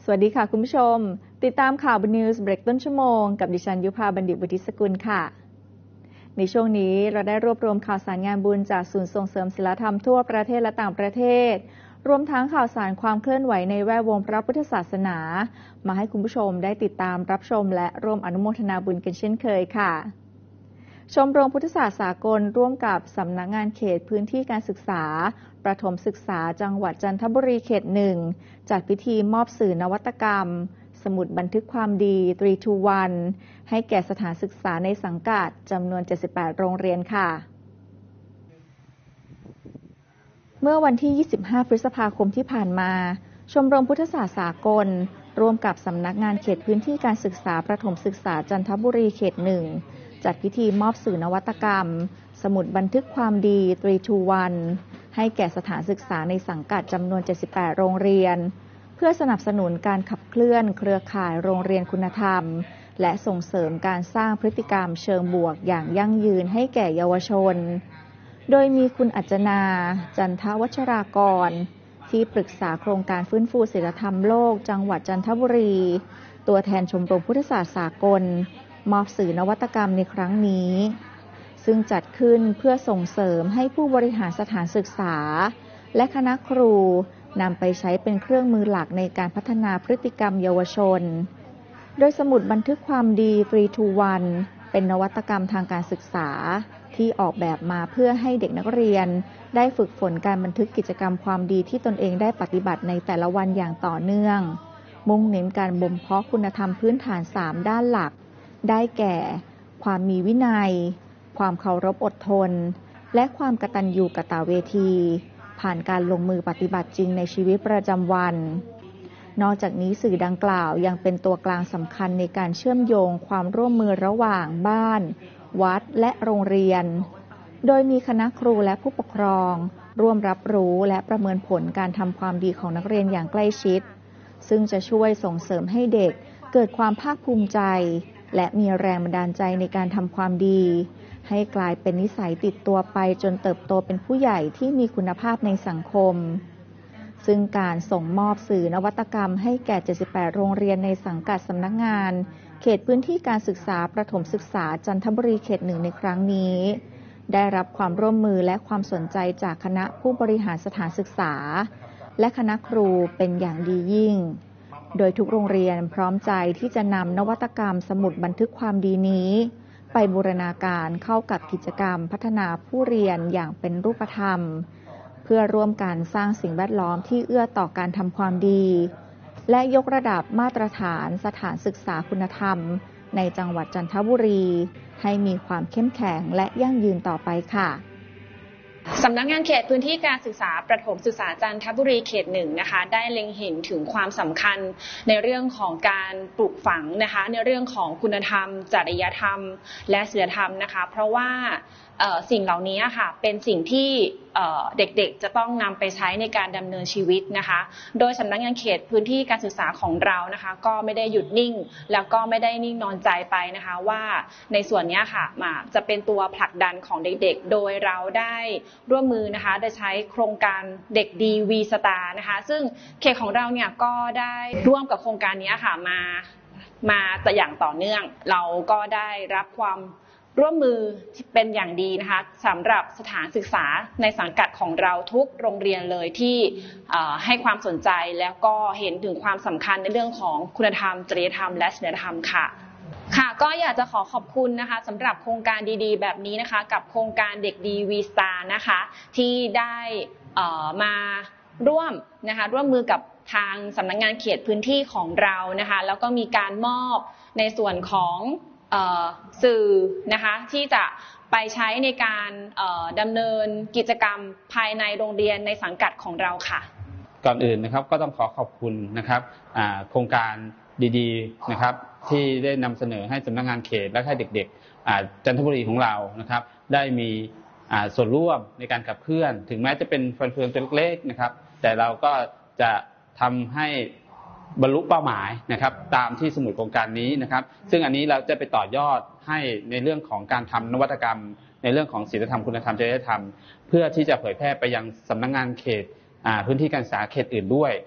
สวัสดีค่ะคุณผู้ชมติดตามข่าวบนนิวส์เบรกต้นชั่วโมงกับดิฉันยุพาบัณฑิตวุฒิสกุลค่ะในช่วงนี้เราได้รวบรวมข่าวสารงานบุญจากศูนย์ส่งเสริมศิลธรรมทั่วประเทศและต่างประเทศรวมทั้งข่าวสารความเคลื่อนไหวในแวดวงพระพุทธศาสนามาให้คุณผู้ชมได้ติดตามรับชมและร่วมอนุโมทนาบุญกันเช่นเคยค่ะชมรมพุทธศาสตร์สากลร่วมกับสำนักงานเขตพื้นที่การศึกษาประถมศึกษาจังหวัดจันทบุรีเขต 1จัดพิธีมอบสื่อนวัตกรรมสมุดบันทึกความดี3 to 1ให้แก่สถานศึกษาในสังกัดจำนวน78โรงเรียนค่ะเมื่อวันที่25พฤษภาคมที่ผ่านมาชมรมพุทธศาสตร์สากลร่วมกับสำนักงานเขตพื้นที่การศึกษาประถมศึกษาจันทบุรีเขต 1จัดพิธีมอบสื่อนวัตกรรมสมุดบันทึกความดี3 to 1ให้แก่สถานศึกษาในสังกัดจำนวน78โรงเรียนเพื่อสนับสนุนการขับเคลื่อนเครือข่ายโรงเรียนคุณธรรมและส่งเสริมการสร้างพฤติกรรมเชิงบวกอย่างยั่งยืนให้แก่เยาวชนโดยมีคุณอัจนาจันทวัชรากรที่ปรึกษาโครงการฟื้นฟูศีลธรรมโลกจังหวัดจันทบุรีตัวแทนชมรมพุทธศาสตร์สากลมอบสื่อนวัตกรรมในครั้งนี้ซึ่งจัดขึ้นเพื่อส่งเสริมให้ผู้บริหารสถานศึกษาและคณะครูนำไปใช้เป็นเครื่องมือหลักในการพัฒนาพฤติกรรมเยาวชนโดยสมุดบันทึกความดี3 to 1เป็นนวัตกรรมทางการศึกษาที่ออกแบบมาเพื่อให้เด็กนักเรียนได้ฝึกฝนการบันทึกกิจกรรมความดีที่ตนเองได้ปฏิบัติในแต่ละวันอย่างต่อเนื่องมุ่งเน้นการบ่มเพาะคุณธรรมพื้นฐาน3ด้านหลักได้แก่ความมีวินัยความเคารพอดทนและความกตัญญูกตเวทีผ่านการลงมือปฏิบัติจริงในชีวิตประจำวันนอกจากนี้สื่อดังกล่าวยังเป็นตัวกลางสำคัญในการเชื่อมโยงความร่วมมือระหว่างบ้านวัดและโรงเรียนโดยมีคณะครูและผู้ปกครองร่วมรับรู้และประเมินผลการทำความดีของนักเรียนอย่างใกล้ชิดซึ่งจะช่วยส่งเสริมให้เด็กเกิดความภาคภูมิใจและมีแรงบันดาลใจในการทำความดีให้กลายเป็นนิสัยติดตัวไปจนเติบโตเป็นผู้ใหญ่ที่มีคุณภาพในสังคมซึ่งการส่งมอบสื่อนวัตกรรมให้แก่78โรงเรียนในสังกัดสำนักงานเขตพื้นที่การศึกษาประถมศึกษาจันทบุรีเขต 1ในครั้งนี้ได้รับความร่วมมือและความสนใจจากคณะผู้บริหารสถานศึกษาและคณะครูเป็นอย่างดียิ่งโดยทุกโรงเรียนพร้อมใจที่จะนำนวัตกรรมสมุดบันทึกความดีนี้ไปบูรณาการเข้ากับกิจกรรมพัฒนาผู้เรียนอย่างเป็นรูปธรรมเพื่อร่วมกันสร้างสิ่งแวดล้อมที่เอื้อต่อการทำความดีและยกระดับมาตรฐานสถานศึกษาคุณธรรมในจังหวัดจันทบุรีให้มีความเข้มแข็งและยั่งยืนต่อไปค่ะสำนักงานเขตพื้นที่การศึกษาประถมศึกษาจันทบุรีเขต 1นะคะได้เล็งเห็นถึงความสำคัญในเรื่องของการปลูกฝังนะคะในเรื่องของคุณธรรมจริยธรรมและศีลธรรมนะคะเพราะว่าสิ่งเหล่านี้ค่ะเป็นสิ่งที่เด็กๆจะต้องนำไปใช้ในการดำเนินชีวิตนะคะโดยสำนักงานเขตพื้นที่การศึกษาของเรานะคะก็ไม่ได้หยุดนิ่งแล้วก็ไม่ได้นิ่งนอนใจไปนะคะว่าในส่วนนี้ค่ะจะเป็นตัวผลักดันของเด็กๆโดยเราได้ร่วมมือนะคะได้ใช้โครงการเด็กดีวีสตาร์นะคะซึ่งเขตของเราเนี่ยก็ได้ร่วมกับโครงการนี้ค่ะมาแต่อย่างต่อเนื่องเราก็ได้รับความร่วมมือเป็นอย่างดีนะคะสำหรับสถานศึกษาในสังกัดของเราทุกโรงเรียนเลยที่ให้ความสนใจแล้วก็เห็นถึงความสำคัญในเรื่องของคุณธรรมจริยธรรมและศีลธรรมค่ะก็อยากจะขอบคุณนะคะสำหรับโครงการดีๆแบบนี้นะคะกับโครงการเด็กดีวีสตาร์นะคะที่ได้มาร่วมมือกับทางสำนักงานเขตพื้นที่ของเรานะคะแล้วก็มีการมอบในส่วนของสื่อนะคะที่จะไปใช้ในการดำเนินกิจกรรมภายในโรงเรียนในสังกัดของเราค่ะก่อนอื่นนะครับก็ต้องขอบคุณนะครับโครงการดีๆนะครับที่ได้นำเสนอให้สำนักงานเขตและให้เด็กๆจันทบุรีของเรานะครับได้มีส่วนร่วมในการขับเคลื่อนถึงแม้จะเป็นฟันเฟืองตัวเล็กๆนะครับแต่เราก็จะทำให้บรรลุเป้าหมายนะครับตามที่สมุดโครงการนี้นะครับซึ่งอันนี้เราจะไปต่อยอดให้ในเรื่องของการทำนวัตกรรมในเรื่องของศีลธรรมคุณธรรมจริยธรรมเพื่อที่จะเผยแพร่ไปยังสำนักงานเขตพื้นที่การศึกษาเขตอื่นด้วย